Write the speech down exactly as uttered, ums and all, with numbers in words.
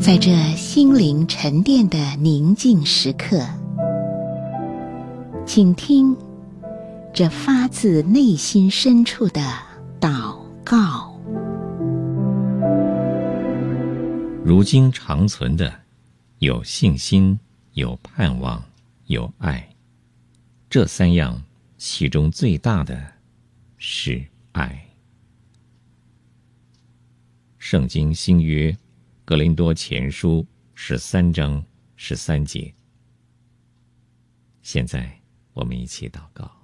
在这心灵沉淀的宁静时刻，请听这发自内心深处的祷告。 如今长存的有信心，有盼望，有爱，这三样其中最大的是爱。圣经新约哥林多前书十三章十三节。现在我们一起祷告。